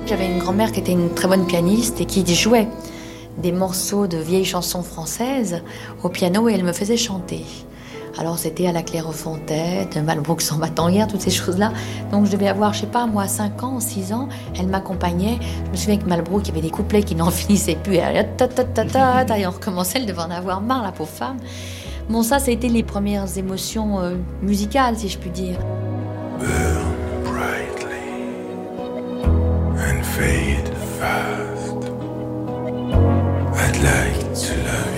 J'avais une grand-mère qui était une très bonne pianiste et qui jouait des morceaux de vieilles chansons françaises au piano et elle me faisait chanter. Alors c'était à la Clairefontaine, Malbrook sans battant hier, toutes ces choses-là. Donc je devais avoir, je sais pas, moi, 5 ans, 6 ans. Elle m'accompagnait. Je me souviens que Malbrook, il y avait des couplets qui n'en finissaient plus. Et on recommençait, elle devait en avoir marre, la pauvre femme. Bon, ça a été les premières émotions musicales, si je puis dire. Burn brightly and fade fast. I'd like to love